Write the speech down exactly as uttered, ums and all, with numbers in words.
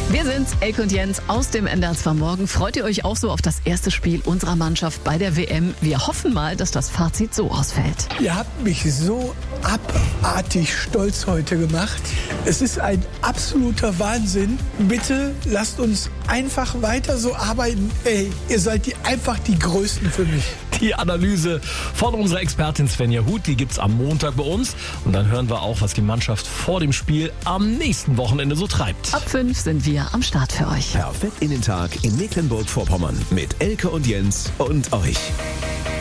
Wir sind's, Elke und Jens aus dem N D R zwei Morgen. Freut ihr euch auch so auf das erste Spiel unserer Mannschaft bei der W M? Wir hoffen mal, dass das Fazit so ausfällt. Ihr habt mich so abartig stolz heute gemacht. Es ist ein absoluter Wahnsinn. Bitte lasst uns einfach weiter so arbeiten. Ey, ihr seid die, einfach die Größten für mich. Die Analyse von unserer Expertin Svenja Huth, die gibt's am Montag bei uns. Und dann hören wir auch, was die Mannschaft vor dem Spiel am nächsten Wochenende so treibt. Ab fünf sind wir am Start für euch. Perfekt in den Tag in Mecklenburg-Vorpommern mit Elke und Jens und euch.